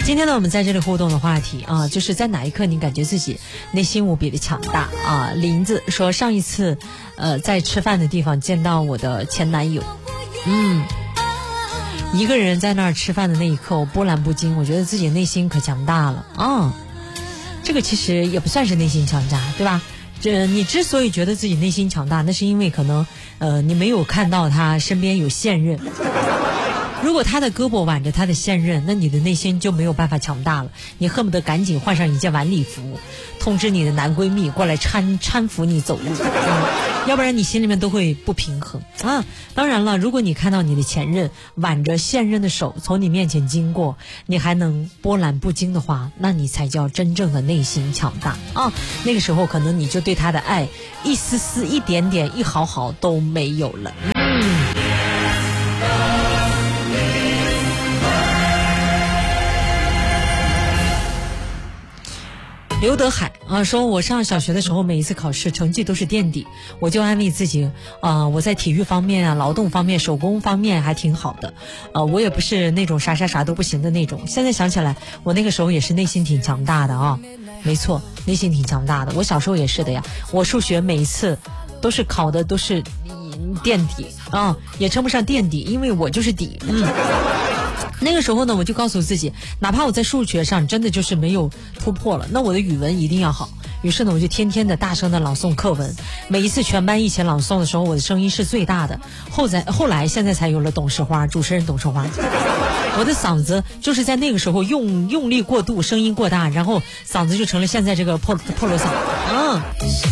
今天呢，我们在这里互动的话题啊，就是在哪一刻你感觉自己内心无比的强大啊？林子说，上一次在吃饭的地方见到我的前男友，一个人在那儿吃饭的那一刻，我波澜不惊，我觉得自己内心可强大了啊。这个其实也不算是内心强大，对吧？你之所以觉得自己内心强大，那是因为可能你没有看到他身边有现任。如果他的胳膊挽着他的现任，那你的内心就没有办法强大了，你恨不得赶紧换上一件晚礼服，通知你的男闺蜜过来搀扶你走路，要不然你心里面都会不平衡啊。当然了，如果你看到你的前任挽着现任的手从你面前经过，你还能波澜不惊的话，那你才叫真正的内心强大啊。那个时候可能你就对他的爱一丝丝、一点点、一毫毫都没有了。刘德海啊说，我上小学的时候每一次考试成绩都是垫底，我就安慰自己我在体育方面啊、劳动方面、手工方面还挺好的，我也不是那种啥都不行的那种。现在想起来，我那个时候也是内心挺强大的啊，没错，内心挺强大的。我小时候也是的呀，我数学每一次都是考的都是垫底啊，也称不上垫底，因为我就是底。那个时候呢，我就告诉自己，哪怕我在数学上真的就是没有突破了，那我的语文一定要好。于是呢，我就天天的大声的朗诵课文，每一次全班一起朗诵的时候，我的声音是最大的。后来现在才有了董事花，主持人董事花。我的嗓子就是在那个时候用力过度，声音过大，然后嗓子就成了现在这个破锣嗓。